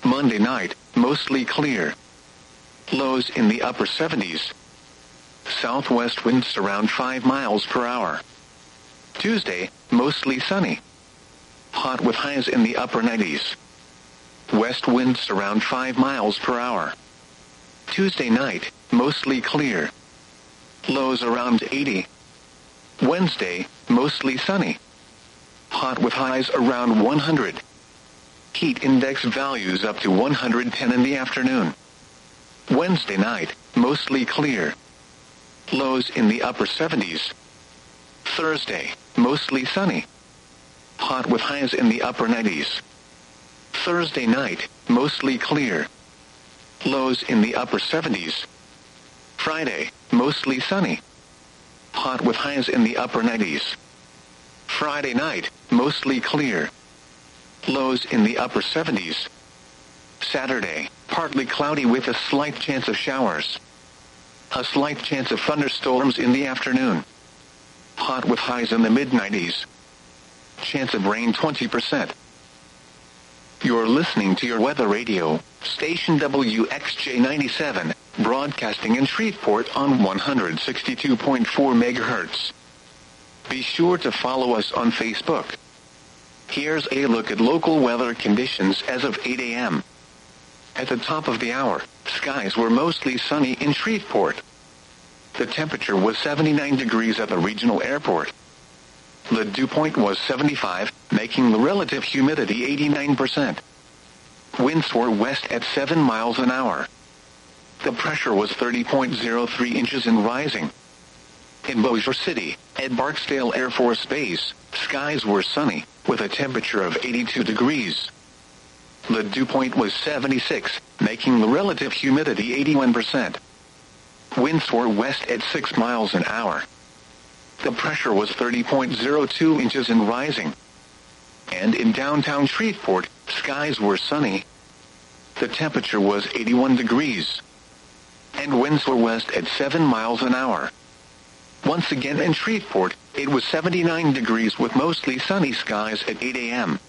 Monday night, mostly clear. Lows in the upper 70s. Southwest winds around 5 miles per hour. Tuesday, mostly sunny. Hot with highs in the upper 90s. West winds around 5 miles per hour. Tuesday night, mostly clear. Lows around 80. Wednesday, mostly sunny. Hot with highs around 100. Heat index values up to 110 in the afternoon. Wednesday night, mostly clear. Lows in the upper 70s. Thursday, mostly sunny. Hot with highs in the upper 90s. Thursday night, mostly clear. Lows in the upper 70s. Friday, mostly sunny. Hot with highs in the upper 90s. Friday night, mostly clear. Lows in the upper 70s. Saturday, partly cloudy with a slight chance of showers. A slight chance of thunderstorms in the afternoon. Hot with highs in the mid-90s. Chance of rain 20%. You're listening to your weather radio, station WXJ97, broadcasting in Shreveport on 162.4 MHz. Be sure to follow us on Facebook. Here's a look at local weather conditions as of 8 a.m. At the top of the hour, skies were mostly sunny in Shreveport. The temperature was 79 degrees at the regional airport. The dew point was 75, making the relative humidity 89%. Winds were west at 7 miles an hour. The pressure was 30.03 inches and rising. In Bossier City, at Barksdale Air Force Base, skies were sunny, with a temperature of 82 degrees. The dew point was 76, making the relative humidity 81%. Winds were west at 6 miles an hour. The pressure was 30.02 inches and rising. And in downtown Shreveport, skies were sunny. The temperature was 81 degrees. And winds were west at 7 miles an hour. Once again in Shreveport, it was 79 degrees with mostly sunny skies at 8 a.m.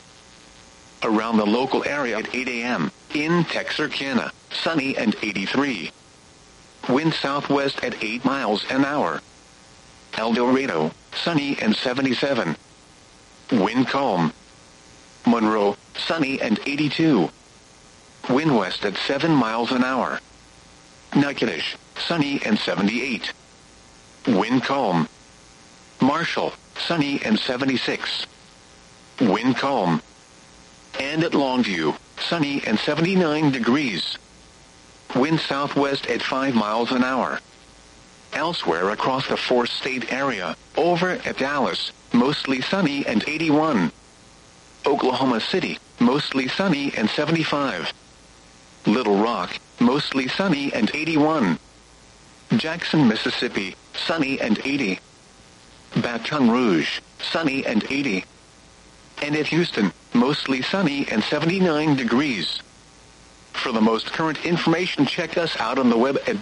Around the local area at 8 a.m., in Texarkana, sunny and 83. Wind southwest at 8 miles an hour. El Dorado, sunny and 77. Wind calm. Monroe, sunny and 82. Wind west at 7 miles an hour. Natchitoches, sunny and 78. Wind calm. Marshall, sunny and 76. Wind calm. And at Longview, sunny and 79 degrees. Wind southwest at 5 miles an hour. Elsewhere across the four-state area, over at Dallas, mostly sunny and 81. Oklahoma City, mostly sunny and 75. Little Rock, mostly sunny and 81. Jackson, Mississippi, sunny and 80. Baton Rouge, sunny and 80. And at Houston, mostly sunny and 79 degrees. For the most current information, check us out on the web at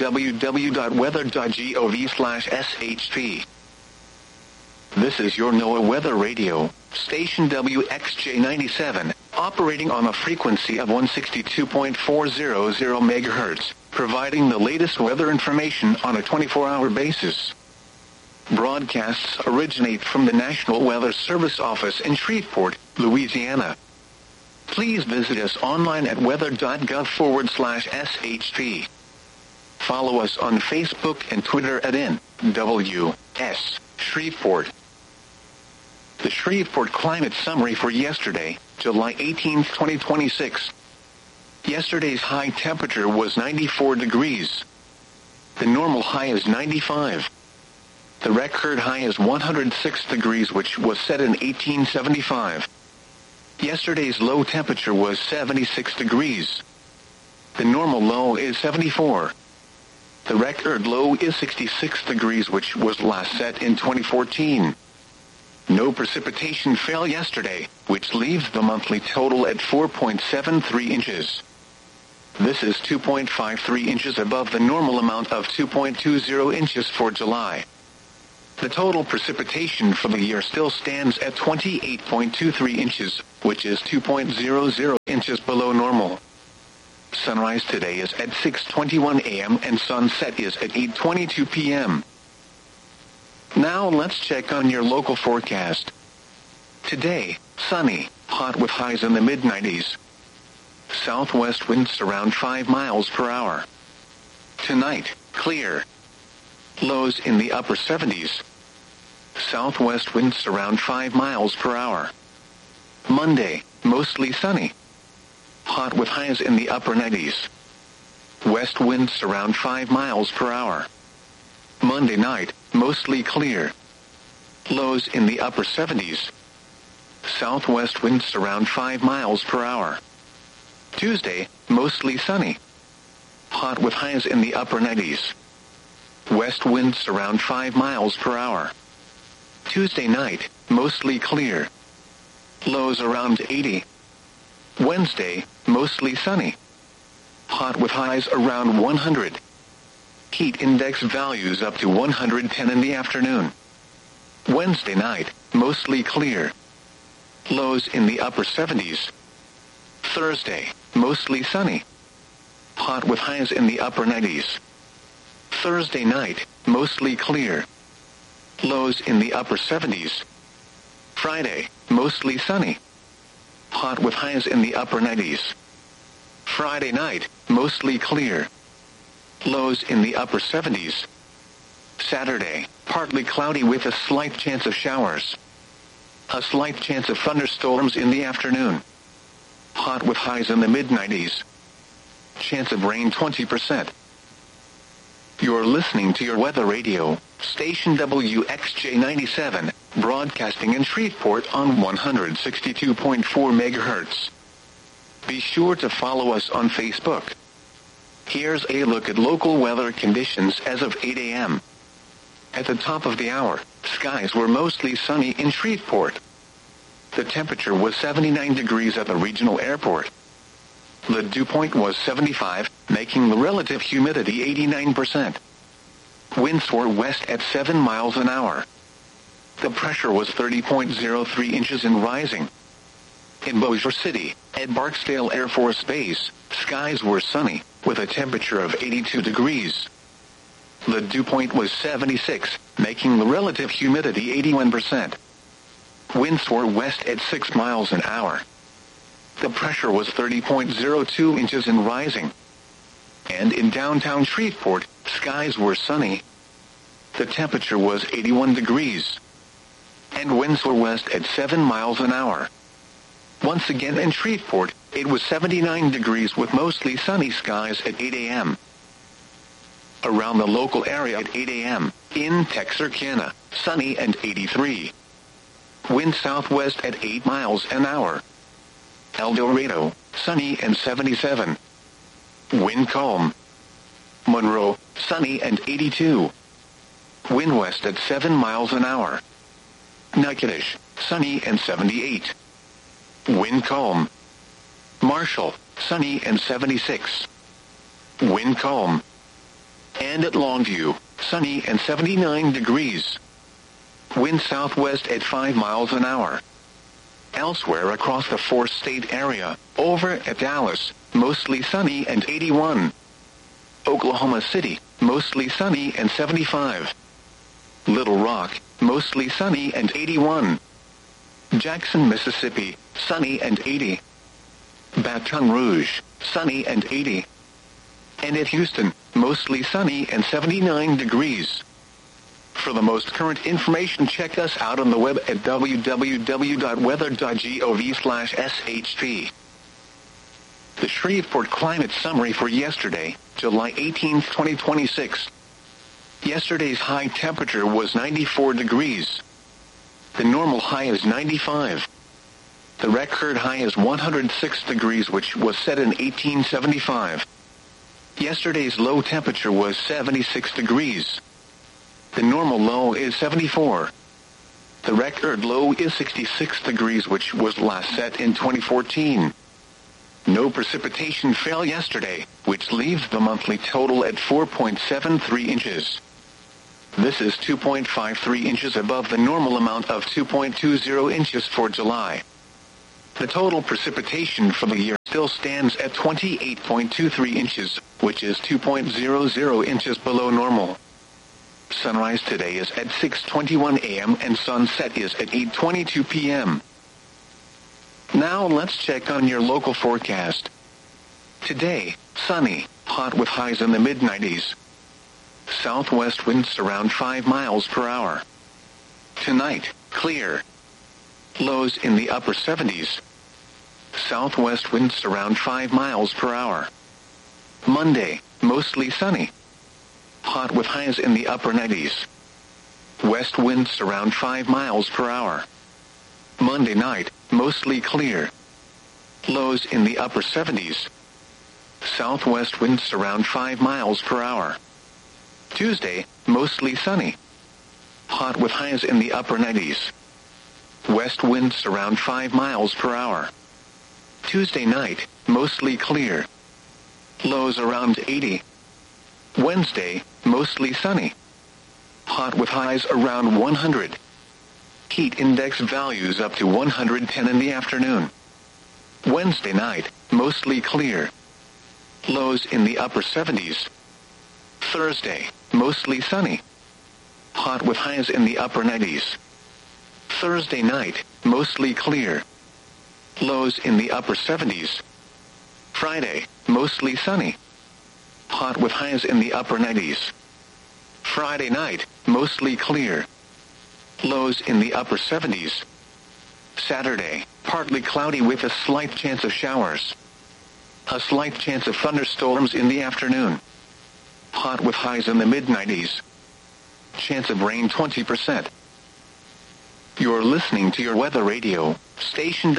www.weather.gov/shp. This is your NOAA Weather Radio, station WXJ97, operating on a frequency of 162.400 MHz, providing the latest weather information on a 24-hour basis. Broadcasts originate from the National Weather Service office in Shreveport, Louisiana. Please visit us online at weather.gov/shp. Follow us on Facebook and Twitter at NWS Shreveport. The Shreveport Climate Summary for yesterday, July 18, 2026. Yesterday's high temperature was 94 degrees. The normal high is 95. The record high is 106 degrees, which was set in 1875. Yesterday's low temperature was 76 degrees. The normal low is 74. The record low is 66 degrees, which was last set in 2014. No precipitation fell yesterday, which leaves the monthly total at 4.73 inches. This is 2.53 inches above the normal amount of 2.20 inches for July. The total precipitation for the year still stands at 28.23 inches, which is 2.00 inches below normal. Sunrise today is at 6:21 a.m. and sunset is at 8:22 p.m. Now let's check on your local forecast. Today, sunny, hot with highs in the mid-90s. Southwest winds around 5 miles per hour. Tonight, clear. Lows in the upper 70s. Southwest winds around 5 miles per hour. Monday, mostly sunny. Hot with highs in the upper 90s. West winds around 5 miles per hour. Monday night, mostly clear. Lows in the upper 70s. Southwest winds around 5 miles per hour. Tuesday, mostly sunny. Hot with highs in the upper 90s. West winds around 5 miles per hour. Tuesday night, mostly clear. Lows around 80. Wednesday, mostly sunny. Hot with highs around 100. Heat index values up to 110 in the afternoon. Wednesday night, mostly clear. Lows in the upper 70s. Thursday, mostly sunny. Hot with highs in the upper 90s. Thursday night, mostly clear. Lows in the upper 70s. Friday, mostly sunny. Hot with highs in the upper 90s. Friday night, mostly clear. Lows in the upper 70s. Saturday, partly cloudy with a slight chance of showers. A slight chance of thunderstorms in the afternoon. Hot with highs in the mid-90s. Chance of rain 20%. You're listening to your weather radio, station WXJ97, broadcasting in Shreveport on 162.4 MHz. Be sure to follow us on Facebook. Here's a look at local weather conditions as of 8 a.m. At the top of the hour, skies were mostly sunny in Shreveport. The temperature was 79 degrees at the regional airport. The dew point was 75, making the relative humidity 89%. Winds were west at 7 miles an hour. The pressure was 30.03 inches and rising. In Bossier City, at Barksdale Air Force Base, skies were sunny, with a temperature of 82 degrees. The dew point was 76, making the relative humidity 81%. Winds were west at 6 miles an hour. The pressure was 30.02 inches and rising. And in downtown Shreveport, skies were sunny. The temperature was 81 degrees. And winds were west at 7 miles an hour. Once again in Shreveport, it was 79 degrees with mostly sunny skies at 8 a.m. Around the local area at 8 a.m., in Texarkana, sunny and 83. Wind southwest at 8 miles an hour. El Dorado, sunny and 77. Wind calm. Monroe, sunny and 82. Wind west at 7 miles an hour. Natchitoches, sunny and 78. Wind calm. Marshall, sunny and 76. Wind calm. And at Longview, sunny and 79 degrees. Wind southwest at 5 miles an hour. Elsewhere across the four-state area, over at Dallas, mostly sunny and 81. Oklahoma City, mostly sunny and 75. Little Rock, mostly sunny and 81. Jackson, Mississippi, sunny and 80. Baton Rouge, sunny and 80. And at Houston, mostly sunny and 79 degrees. For the most current information, check us out on the web at www.weather.gov/SHP. The Shreveport Climate Summary for yesterday, July 18, 2026. Yesterday's high temperature was 94 degrees. The normal high is 95. The record high is 106 degrees, which was set in 1875. Yesterday's low temperature was 76 degrees. The normal low is 74. The record low is 66 degrees, which was last set in 2014. No precipitation fell yesterday, which leaves the monthly total at 4.73 inches. This is 2.53 inches above the normal amount of 2.20 inches for July. The total precipitation for the year still stands at 28.23 inches, which is 2.00 inches below normal. Sunrise today is at 6:21 a.m. and sunset is at 8:22 p.m. Now let's check on your local forecast. Today, sunny, hot with highs in the mid-90s. Southwest winds around 5 miles per hour. Tonight, clear. Lows in the upper 70s. Southwest winds around 5 miles per hour. Monday, mostly sunny. Hot with highs in the upper 90s. West winds around 5 miles per hour. Monday night, mostly clear. Lows in the upper 70s. Southwest winds around 5 miles per hour. Tuesday, mostly sunny. Hot with highs in the upper 90s. West winds around 5 miles per hour. Tuesday night, mostly clear. Lows around 80. Wednesday, mostly sunny. Hot with highs around 100. Heat index values up to 110 in the afternoon. Wednesday night, mostly clear. Lows in the upper 70s. Thursday, mostly sunny. Hot with highs in the upper 90s. Thursday night, mostly clear. Lows in the upper 70s. Friday, mostly sunny. Hot with highs in the upper 90s. Friday night, mostly clear. Lows in the upper 70s. Saturday, partly cloudy with a slight chance of showers. A slight chance of thunderstorms in the afternoon. Hot with highs in the mid-90s. Chance of rain 20%. You're listening to your weather radio, station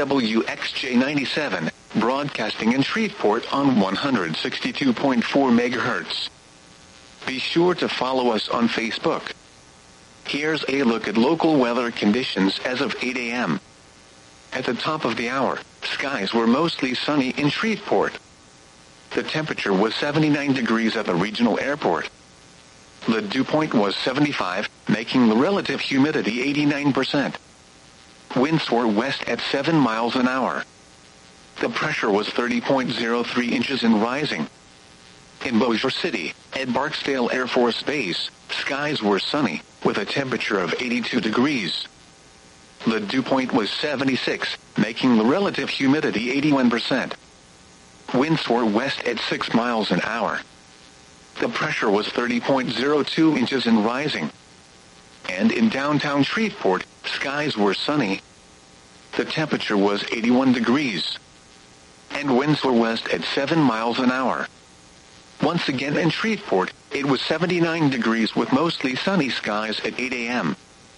WXJ97, broadcasting in Shreveport on 162.4 MHz. Be sure to follow us on Facebook. Here's a look at local weather conditions as of 8 a.m. At the top of the hour, skies were mostly sunny in Shreveport. The temperature was 79 degrees at the regional airport. The dew point was 75, making the relative humidity 89%. Winds were west at 7 miles an hour. The pressure was 30.03 inches and rising. In Bossier City, at Barksdale Air Force Base, skies were sunny, with a temperature of 82 degrees. The dew point was 76, making the relative humidity 81%. Winds were west at 6 miles an hour. The pressure was 30.02 inches and rising. And in downtown Shreveport, skies were sunny. The temperature was 81 degrees. And winds were west at 7 miles an hour. Once again in Shreveport, it was 79 degrees with mostly sunny skies at 8 a.m.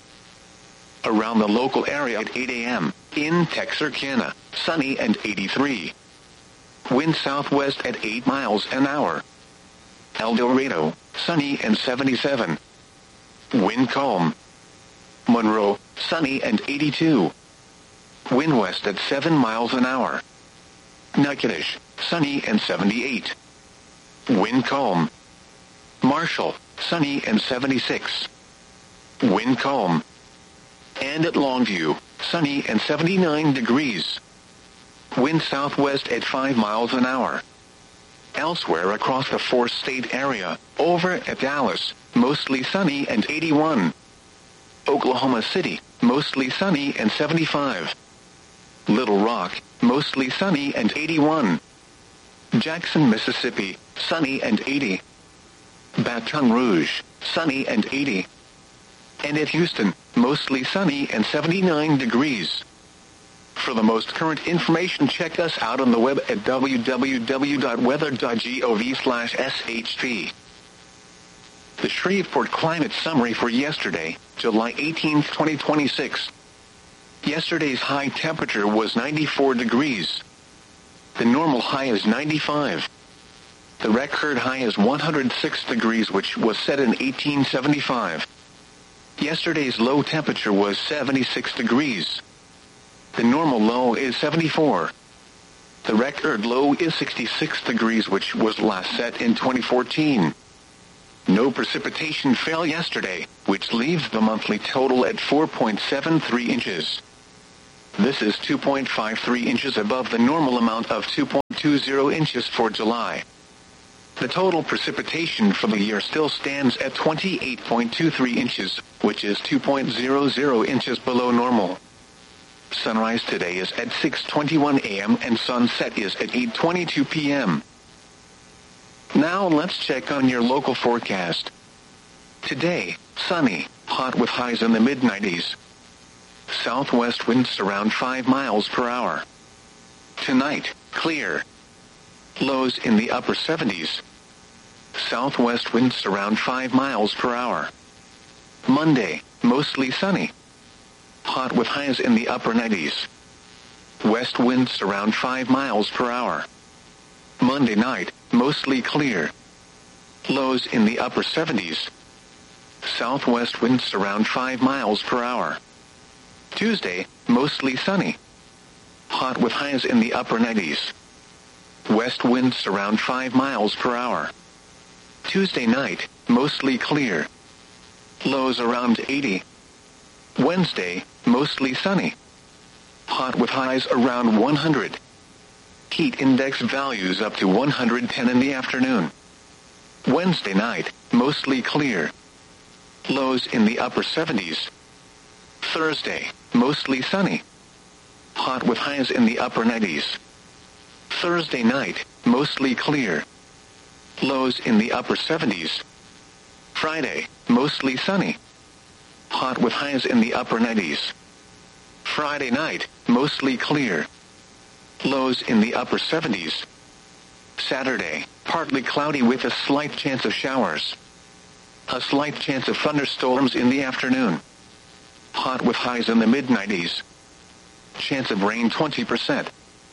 Around the local area at 8 a.m., in Texarkana, sunny and 83. Wind southwest at 8 miles an hour. El Dorado, sunny and 77. Wind calm. Monroe, sunny and 82. Wind west at 7 miles an hour. Natchitoches, sunny and 78. Wind calm. Marshall, sunny and 76. Wind calm. And at Longview, sunny and 79 degrees. Wind southwest at 5 miles an hour. Elsewhere across the four-state area, over at Dallas, mostly sunny and 81. Oklahoma City, mostly sunny and 75. Little Rock, mostly sunny and 81. Jackson, Mississippi, sunny and 80. Baton Rouge, sunny and 80. And at Houston, mostly sunny and 79 degrees. For the most current information, check us out on the web at www.weather.gov/SHP. The Shreveport Climate Summary for yesterday, July 18, 2026. Yesterday's high temperature was 94 degrees. The normal high is 95. The record high is 106 degrees, which was set in 1875. Yesterday's low temperature was 76 degrees. The normal low is 74. The record low is 66 degrees, which was last set in 2014. No precipitation fell yesterday, which leaves the monthly total at 4.73 inches. This is 2.53 inches above the normal amount of 2.20 inches for July. The total precipitation for the year still stands at 28.23 inches, which is 2.00 inches below normal. Sunrise today is at 6:21 a.m. and sunset is at 8:22 p.m. Now let's check on your local forecast. Today, sunny, hot with highs in the mid-90s. Southwest winds around 5 miles per hour. Tonight, clear. Lows in the upper 70s. Southwest winds around 5 miles per hour. Monday, mostly sunny. Hot with highs in the upper 90s. West winds around 5 miles per hour. Monday night, mostly clear. Lows in the upper 70s. Southwest winds around 5 miles per hour. Tuesday, mostly sunny. Hot with highs in the upper 90s. West winds around 5 miles per hour. Tuesday night, mostly clear. Lows around 80. Wednesday, mostly sunny. Hot with highs around 100. Heat index values up to 110 in the afternoon. Wednesday night, mostly clear. Lows in the upper 70s. Thursday, mostly sunny. Hot with highs in the upper 90s. Thursday night, mostly clear. Lows in the upper 70s. Friday, mostly sunny. Hot with highs in the upper 90s. Friday night, mostly clear. Lows in the upper 70s. Saturday, partly cloudy with a slight chance of showers. A slight chance of thunderstorms in the afternoon. Hot with highs in the mid-90s. Chance of rain 20%.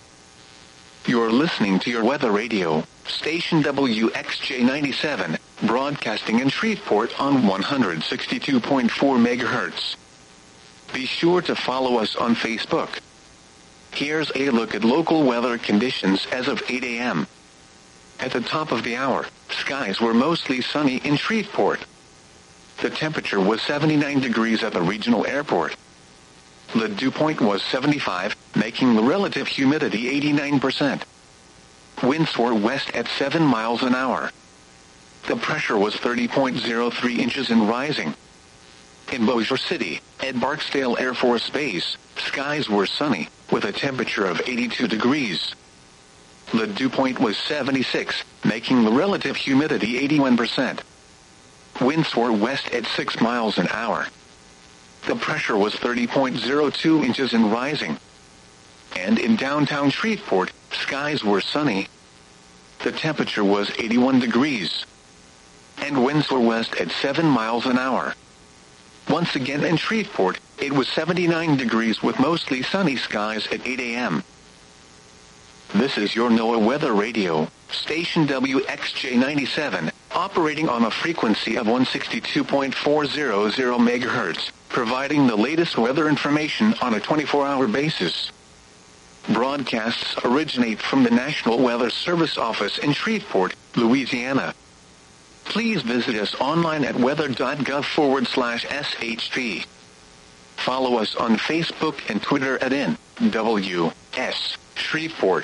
You're listening to your weather radio, station WXJ97, broadcasting in Shreveport on 162.4 MHz. Be sure to follow us on Facebook. Here's a look at local weather conditions as of 8 a.m. At the top of the hour, skies were mostly sunny in Shreveport. The temperature was 79 degrees at the regional airport. The dew point was 75, making the relative humidity 89%. Winds were west at 7 miles an hour. The pressure was 30.03 inches and rising. In Bossier City, at Barksdale Air Force Base, skies were sunny, with a temperature of 82 degrees. The dew point was 76, making the relative humidity 81%. Winds were west at 6 miles an hour. The pressure was 30.02 inches and rising. And in downtown Shreveport, skies were sunny. The temperature was 81 degrees. And winds were west at 7 miles an hour. Once again in Shreveport, it was 79 degrees with mostly sunny skies at 8 a.m. This is your NOAA Weather Radio, station WXJ97, operating on a frequency of 162.400 MHz, providing the latest weather information on a 24-hour basis. Broadcasts originate from the National Weather Service office in Shreveport, Louisiana. Please visit us online at weather.gov/SHP. Follow us on Facebook and Twitter at NWS Shreveport.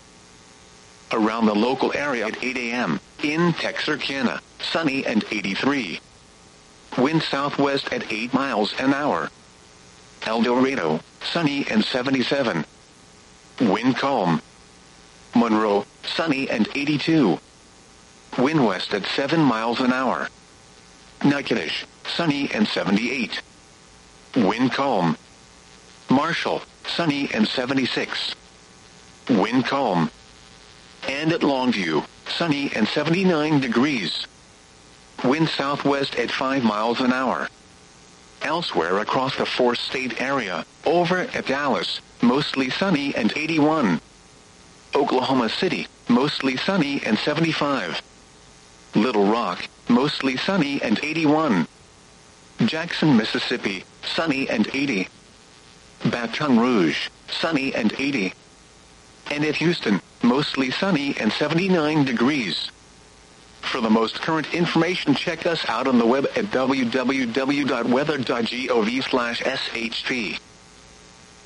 Around the local area at 8 a.m., in Texarkana, sunny and 83. Wind southwest at 8 miles an hour. El Dorado, sunny and 77. Wind calm. Monroe, sunny and 82. Wind west at 7 miles an hour. Natchitoches, sunny and 78. Wind calm. Marshall, sunny and 76. Wind calm. And at Longview, sunny and 79 degrees. Wind southwest at 5 miles an hour. Elsewhere across the four-state area, over at Dallas, mostly sunny and 81. Oklahoma City, mostly sunny and 75. Little Rock, mostly sunny and 81. Jackson, Mississippi, sunny and 80. Baton Rouge, sunny and 80. And at Houston, mostly sunny and 79 degrees. For the most current information, check us out on the web at www.weather.gov/shp.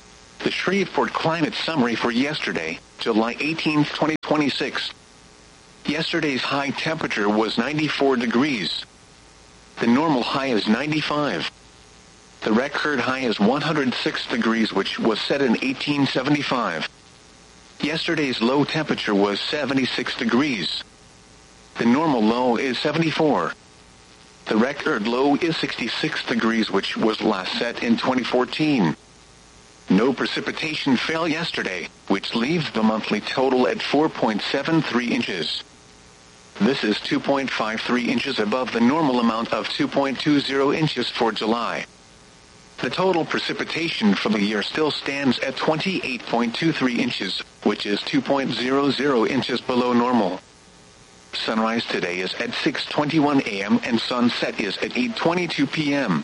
The Shreveport Climate Summary for yesterday, July 18, 2026. Yesterday's high temperature was 94 degrees. The normal high is 95. The record high is 106 degrees, which was set in 1875. Yesterday's low temperature was 76 degrees. The normal low is 74. The record low is 66 degrees, which was last set in 2014. No precipitation fell yesterday, which leaves the monthly total at 4.73 inches. This is 2.53 inches above the normal amount of 2.20 inches for July. The total precipitation for the year still stands at 28.23 inches, which is 2.00 inches below normal. Sunrise today is at 6:21 a.m. and sunset is at 8:22 p.m.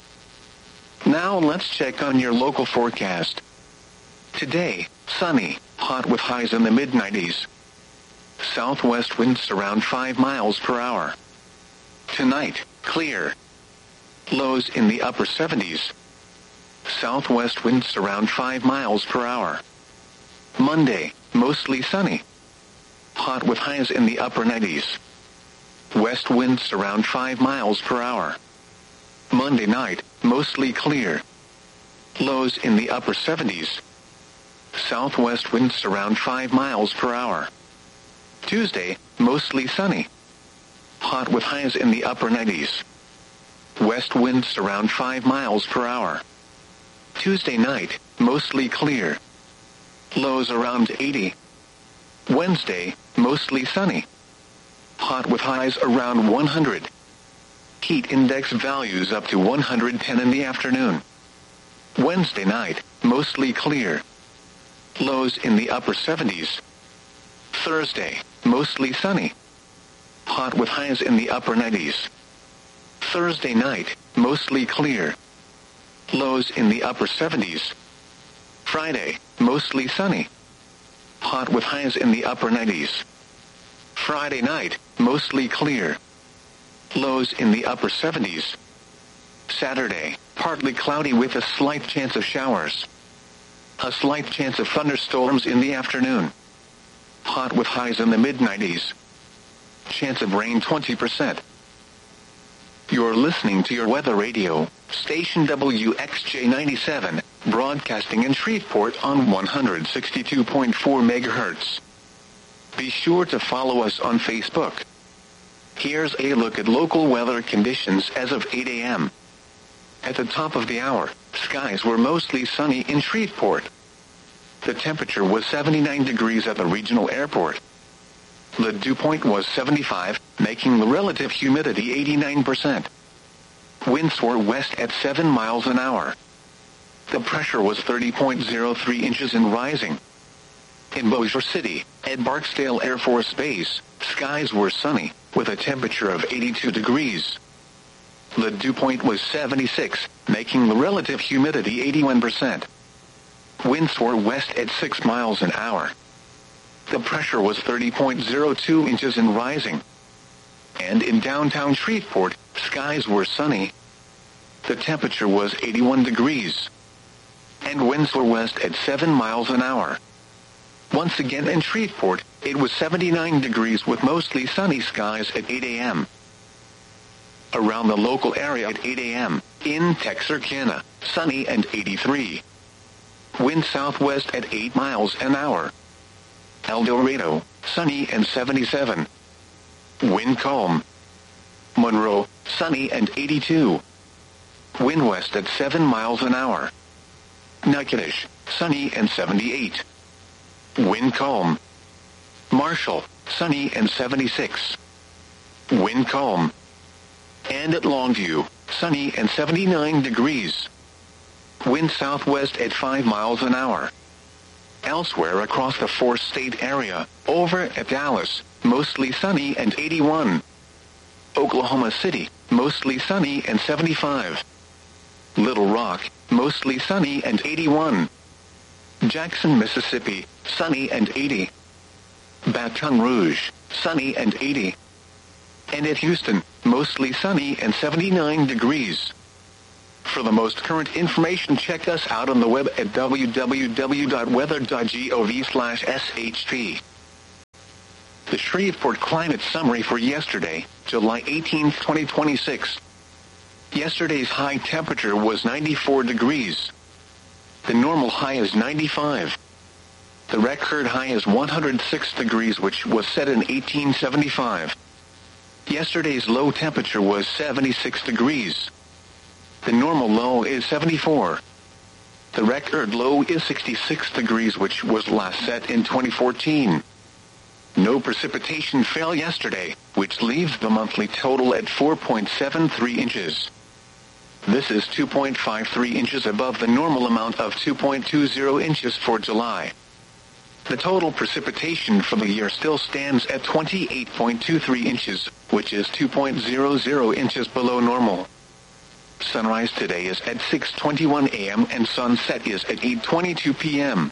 Now let's check on your local forecast. Today, sunny, hot with highs in the mid-90s. Southwest winds around 5 miles per hour. Tonight, clear. Lows in the upper 70s. Southwest winds around 5 miles per hour. Monday, mostly sunny. Hot with highs in the upper 90s. West winds around 5 miles per hour. Monday night, mostly clear. Lows in the upper 70s. Southwest winds around 5 miles per hour. Tuesday, mostly sunny. Hot with highs in the upper 90s. West winds around 5 miles per hour. Tuesday night, mostly clear. Lows around 80. Wednesday, mostly sunny. Hot with highs around 100. Heat index values up to 110 in the afternoon. Wednesday night, mostly clear. Lows in the upper 70s. Thursday, mostly sunny. Hot with highs in the upper 90s. Thursday night, mostly clear. Lows in the upper 70s. Friday, mostly sunny. Hot with highs in the upper 90s. Friday night, mostly clear. Lows in the upper 70s. Saturday, partly cloudy with a slight chance of showers. A slight chance of thunderstorms in the afternoon. Hot with highs in the mid-90s. Chance of rain 20%. You're listening to your weather radio, station WXJ97, broadcasting in Shreveport on 162.4 MHz. Be sure to follow us on Facebook. Here's a look at local weather conditions as of 8 a.m. At the top of the hour, skies were mostly sunny in Shreveport. The temperature was 79 degrees at the regional airport. The dew point was 75, making the relative humidity 89%. Winds were west at 7 miles an hour. The pressure was 30.03 inches and rising. In Bossier City, at Barksdale Air Force Base, skies were sunny, with a temperature of 82 degrees. The dew point was 76, making the relative humidity 81%. Winds were west at 6 miles an hour. The pressure was 30.02 inches and rising. And in downtown Shreveport, skies were sunny. The temperature was 81 degrees. And winds were west at 7 miles an hour. Once again in Shreveport, it was 79 degrees with mostly sunny skies at 8 a.m. Around the local area at 8 a.m., in Texarkana, sunny and 83. Wind southwest at 8 miles an hour. El Dorado, sunny and 77. Wind calm. Monroe, sunny and 82. Wind west at 7 miles an hour. Natchitoches, sunny and 78. Wind calm. Marshall, sunny and 76. Wind calm. And at Longview, sunny and 79 degrees. Wind southwest at 5 miles an hour. Elsewhere across the four-state area, over at Dallas, mostly sunny and 81. Oklahoma City, mostly sunny and 75. Little Rock, mostly sunny and 81. Jackson, Mississippi, sunny and 80. Baton Rouge, sunny and 80. And at Houston, mostly sunny and 79 degrees. For the most current information, check us out on the web at www.weather.gov/SHP. The Shreveport Climate Summary for yesterday, July 18, 2026. Yesterday's high temperature was 94 degrees. The normal high is 95. The record high is 106 degrees, which was set in 1875. Yesterday's low temperature was 76 degrees. The normal low is 74. The record low is 66 degrees, which was last set in 2014. No precipitation fell yesterday, which leaves the monthly total at 4.73 inches. This is 2.53 inches above the normal amount of 2.20 inches for July. The total precipitation for the year still stands at 28.23 inches, which is 2.00 inches below normal. Sunrise today is at 6:21 a.m. and sunset is at 8:22 p.m.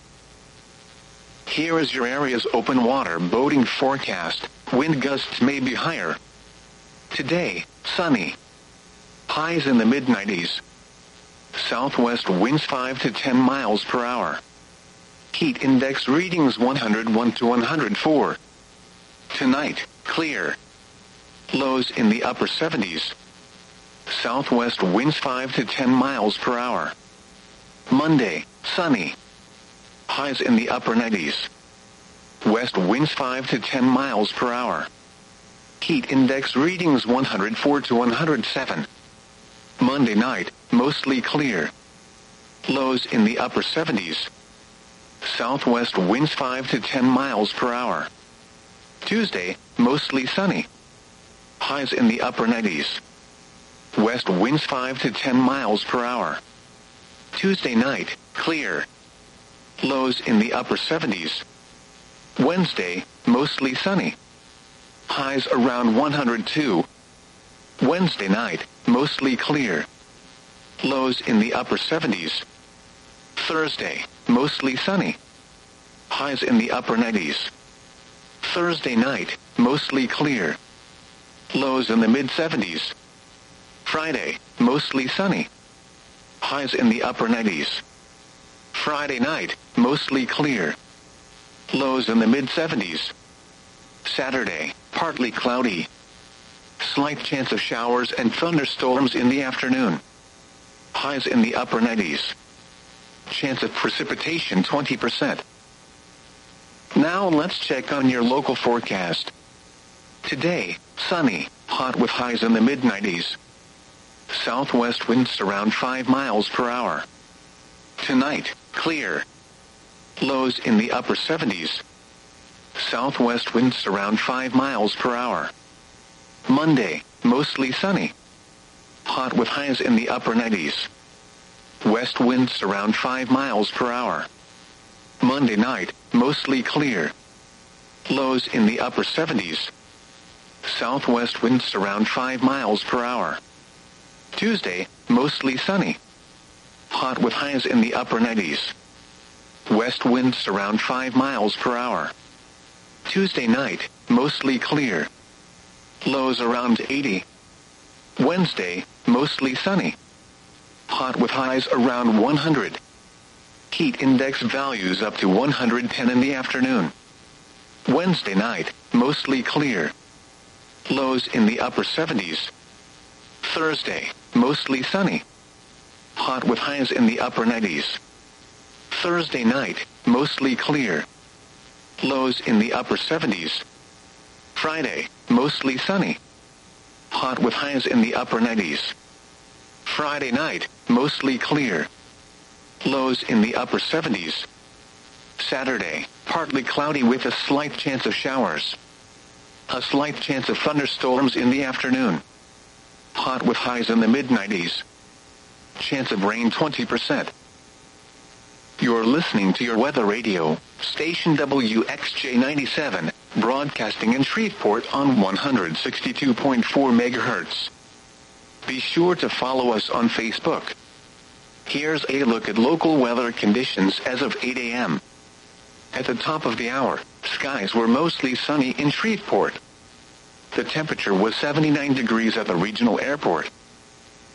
Here is your area's open water boating forecast. Wind gusts may be higher. Today, sunny. Highs in the mid-90s. Southwest winds 5 to 10 miles per hour. Heat index readings 101 to 104. Tonight, clear. Lows in the upper 70s. Southwest winds 5 to 10 miles per hour. Monday, sunny. Highs in the upper 90s. West winds 5 to 10 miles per hour. Heat index readings 104 to 107. Monday night, mostly clear. Lows in the upper 70s. Southwest winds 5 to 10 miles per hour. Tuesday, mostly sunny. Highs in the upper 90s. West winds 5 to 10 miles per hour. Tuesday night, clear. Lows in the upper 70s. Wednesday, mostly sunny. Highs around 102. Wednesday night, mostly clear. Lows in the upper 70s. Thursday, mostly sunny. Highs in the upper 90s. Thursday night, mostly clear. Lows in the mid-70s. Friday, mostly sunny. Highs in the upper 90s. Friday night, mostly clear. Lows in the mid-70s. Saturday, partly cloudy. Slight chance of showers and thunderstorms in the afternoon. Highs in the upper 90s. Chance of precipitation 20%. Now let's check on your local forecast. Today, sunny, hot with highs in the mid-90s. Southwest winds around 5 miles per hour. Tonight, clear. Lows in the upper 70s. Southwest winds around 5 miles per hour. Monday, mostly sunny. Hot with highs in the upper 90s. West winds around 5 miles per hour. Monday night, mostly clear. Lows in the upper 70s. Southwest winds around 5 miles per hour. Tuesday, mostly sunny. Hot with highs in the upper 90s. West winds around 5 miles per hour. Tuesday night, mostly clear. Lows around 80. Wednesday, mostly sunny. Hot with highs around 100. Heat index values up to 110 in the afternoon. Wednesday night, mostly clear. Lows in the upper 70s. Thursday, mostly sunny. Hot with highs in the upper 90s. Thursday night, mostly clear. Lows in the upper 70s. Friday, mostly sunny. Hot with highs in the upper 90s. Friday night, mostly clear. Lows in the upper 70s. Saturday, partly cloudy with a slight chance of showers. A slight chance of thunderstorms in the afternoon. Hot with highs in the mid-90s. Chance of rain 20%. You're listening to your weather radio, station WXJ97, broadcasting in Shreveport on 162.4 MHz. Be sure to follow us on Facebook. Here's a look at local weather conditions as of 8 a.m. At the top of the hour, skies were mostly sunny in Shreveport. The temperature was 79 degrees at the regional airport.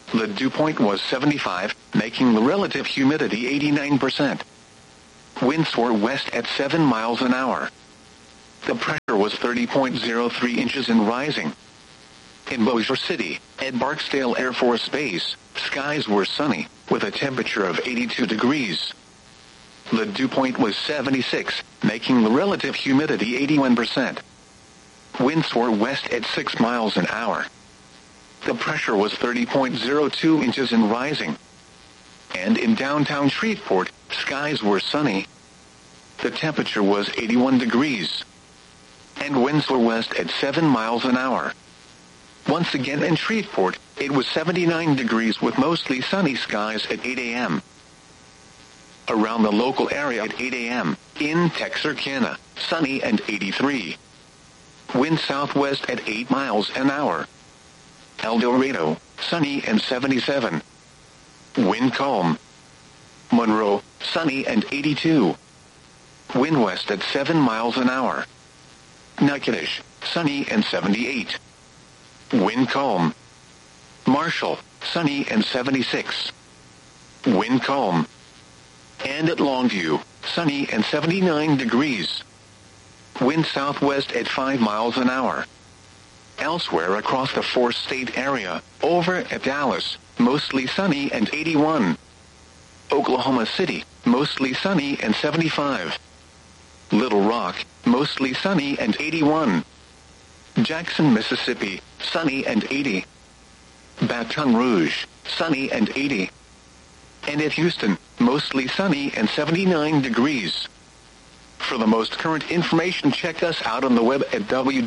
The dew point was 75, making the relative humidity 89%. Winds were west at 7 miles an hour. The pressure was 30.03 inches and rising. In Bossier City, at Barksdale Air Force Base, skies were sunny, with a temperature of 82 degrees. The dew point was 76, making the relative humidity 81%. Winds were west at 6 miles an hour. The pressure was 30.02 inches and rising. And in downtown Shreveport, skies were sunny. The temperature was 81 degrees. And winds were west at 7 miles an hour. Once again in Shreveport, it was 79 degrees with mostly sunny skies at 8 a.m. Around the local area at 8 a.m., in Texarkana, sunny and 83. Wind southwest at 8 miles an hour. El Dorado, sunny and 77. Wind calm. Monroe, sunny and 82. Wind west at 7 miles an hour. Natchitoches, sunny and 78. Wind calm. Marshall, sunny and 76. Wind calm. And at Longview, sunny and 79 degrees. Wind southwest at 5 miles an hour. Elsewhere across the four-state area, over at Dallas, mostly sunny and 81. Oklahoma City, mostly sunny and 75. Little Rock, mostly sunny and 81. Jackson, Mississippi, sunny and 80. Baton Rouge, sunny and 80. And at Houston, mostly sunny and 79 degrees. For the most current information, check us out on the web at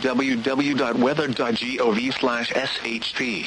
www.weather.gov/SHP.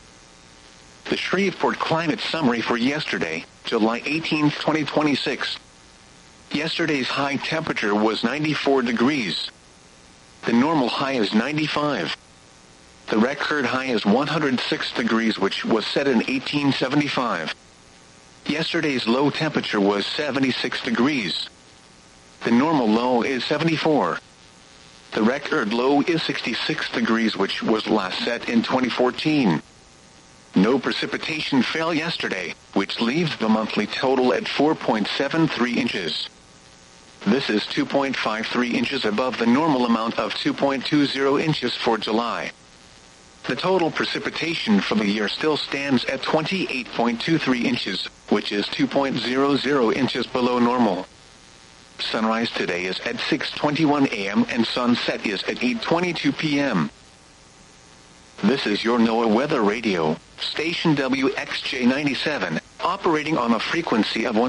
The Shreveport Climate Summary for yesterday, July 18, 2026. Yesterday's high temperature was 94 degrees. The normal high is 95. The record high is 106 degrees, which was set in 1875. Yesterday's low temperature was 76 degrees. The normal low is 74. The record low is 66 degrees, which was last set in 2014. No precipitation fell yesterday, which leaves the monthly total at 4.73 inches. This is 2.53 inches above the normal amount of 2.20 inches for July. The total precipitation for the year still stands at 28.23 inches, which is 2.00 inches below normal. Sunrise today is at 6:21 a.m. and sunset is at 8:22 p.m. This is your NOAA Weather Radio, station WXJ97, operating on a frequency of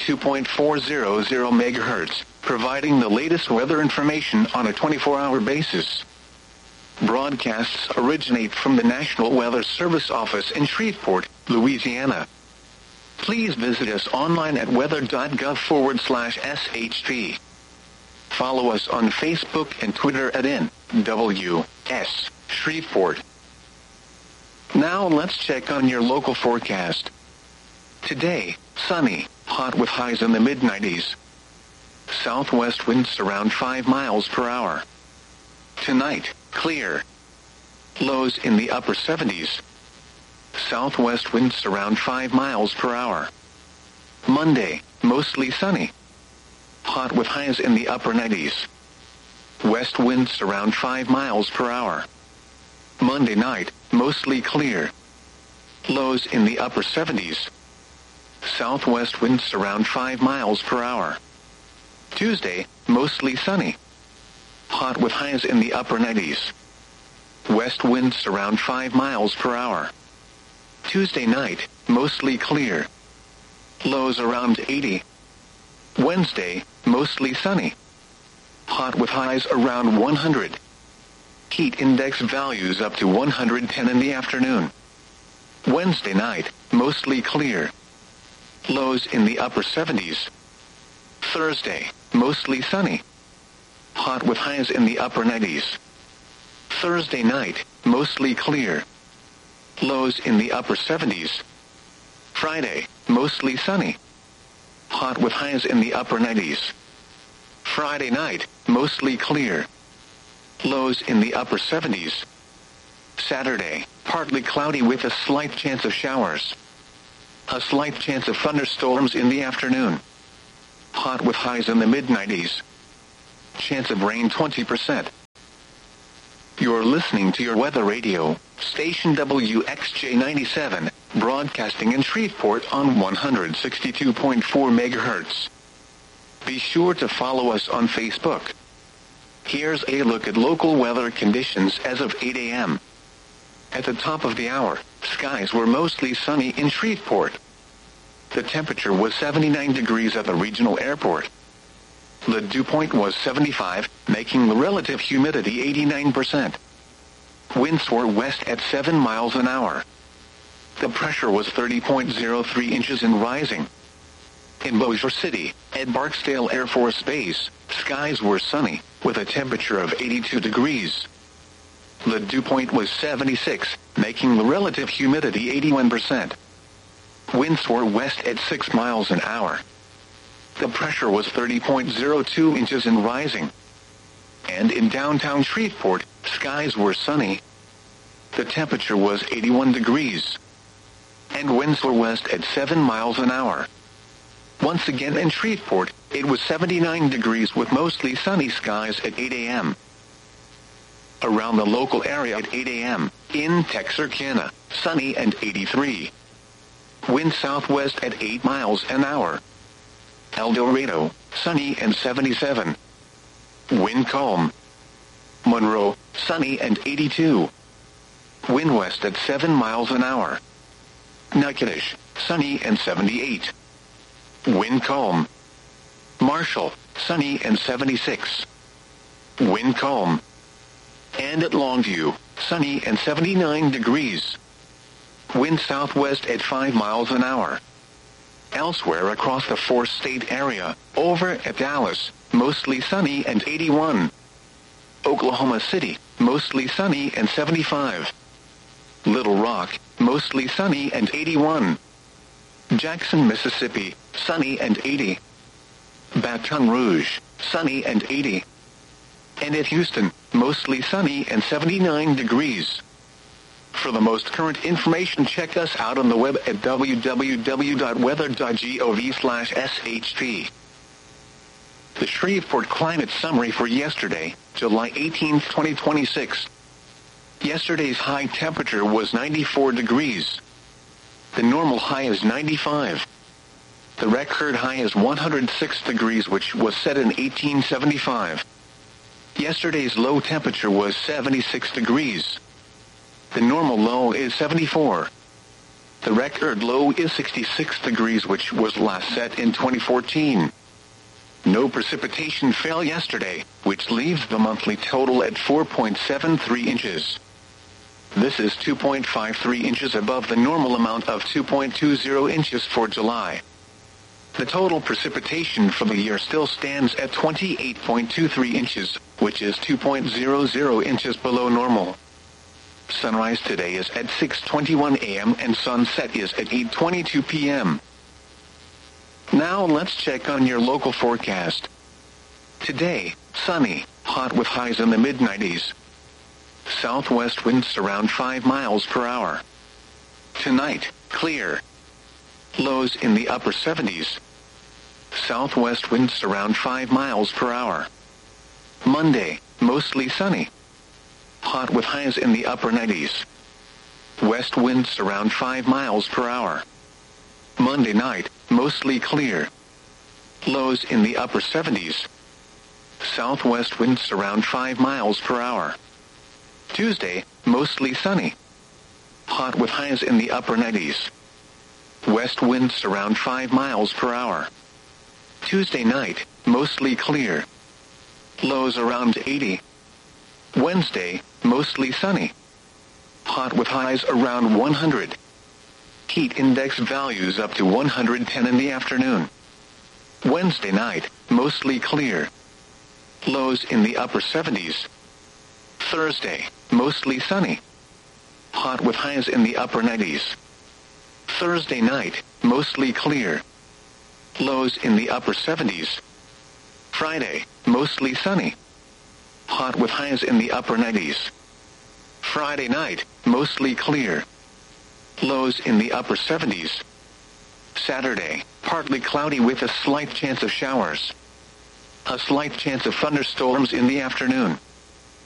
162.400 MHz, providing the latest weather information on a 24-hour basis. Broadcasts originate from the National Weather Service office in Shreveport, Louisiana. Please visit us online at weather.gov/SHP. Follow us on Facebook and Twitter at NWS Shreveport. Now let's check on your local forecast. Today, sunny, hot with highs in the mid-90s. Southwest winds around 5 miles per hour. Tonight, clear. Lows in the upper 70s. Southwest winds around 5 miles per hour. Monday, mostly sunny. Hot with highs in the upper 90s. West winds around 5 miles per hour. Monday night, mostly clear. Lows in the upper 70s. Southwest winds around 5 miles per hour. Tuesday, mostly sunny. Hot with highs in the upper 90s. West winds around 5 miles per hour. Tuesday night, mostly clear. Lows around 80. Wednesday, mostly sunny. Hot with highs around 100. Heat index values up to 110 in the afternoon. Wednesday night, mostly clear. Lows in the upper 70s. Thursday, mostly sunny. Hot with highs in the upper 90s. Thursday night, mostly clear. Lows in the upper 70s. Friday, mostly sunny. Hot with highs in the upper 90s. Friday night, mostly clear. Lows in the upper 70s. Saturday, Partly cloudy with a slight chance of showers. A slight chance of thunderstorms in the afternoon. Hot with highs in the mid-90s. Chance of rain 20%. You're listening to your weather radio, station WXJ97, broadcasting in Shreveport on 162.4 MHz. Be sure to follow us on Facebook. Here's a look at local weather conditions as of 8 a.m. At the top of the hour, skies were mostly sunny in Shreveport. The temperature was 79 degrees at the regional airport. The dew point was 75, making the relative humidity 89%. Winds were west at 7 miles an hour. The pressure was 30.03 inches and rising. In Bossier City, at Barksdale Air Force Base, skies were sunny, with a temperature of 82 degrees. The dew point was 76, making the relative humidity 81%. Winds were west at 6 miles an hour. The pressure was 30.02 inches and rising. And in downtown Shreveport, skies were sunny. The temperature was 81 degrees. And winds were west at 7 miles an hour. Once again in Shreveport, it was 79 degrees with mostly sunny skies at 8 a.m. Around the local area at 8 a.m., in Texarkana, sunny and 83. Wind southwest at 8 miles an hour. El Dorado, sunny and 77. Wind calm. Monroe, sunny and 82. Wind west at 7 miles an hour. Natchitoches, sunny and 78. Wind calm. Marshall, sunny and 76. Wind calm. And at Longview, sunny and 79 degrees. Wind southwest at 5 miles an hour. Elsewhere across the four-state area, over at Dallas, mostly sunny and 81. Oklahoma City, mostly sunny and 75. Little Rock, mostly sunny and 81. Jackson, Mississippi, sunny and 80. Baton Rouge, sunny and 80. And at Houston, mostly sunny and 79 degrees. For the most current information, check us out on the web at www.weather.gov/SHP. The Shreveport Climate Summary for yesterday, July 18, 2026. Yesterday's high temperature was 94 degrees. The normal high is 95. The record high is 106 degrees, which was set in 1875. Yesterday's low temperature was 76 degrees. The normal low is 74. The record low is 66 degrees, which was last set in 2014. No precipitation fell yesterday, which leaves the monthly total at 4.73 inches. This is 2.53 inches above the normal amount of 2.20 inches for July. The total precipitation for the year still stands at 28.23 inches, which is 2.00 inches below normal. Sunrise today is at 6:21 a.m. and sunset is at 8:22 p.m. Now let's check on your local forecast. Today, sunny, hot with highs in the mid-90s. Southwest winds around 5 miles per hour. Tonight, clear. Lows in the upper 70s. Southwest winds around 5 miles per hour. Monday, mostly sunny. Hot with highs in the upper 90s. West winds around 5 miles per hour. Monday night, mostly clear. Lows in the upper 70s. Southwest winds around 5 miles per hour. Tuesday, mostly sunny. Hot with highs in the upper 90s. West winds around 5 miles per hour. Tuesday night, mostly clear. Lows around 80. Wednesday, mostly sunny. Hot with highs around 100. Heat index values up to 110 in the afternoon. Wednesday night, mostly clear. Lows in the upper 70s. Thursday, mostly sunny. Hot with highs in the upper 90s. Thursday night, mostly clear. Lows in the upper 70s. Friday, mostly sunny. Hot with highs in the upper 90s. Friday night, mostly clear. Lows in the upper 70s. Saturday, partly cloudy with a slight chance of showers. A slight chance of thunderstorms in the afternoon.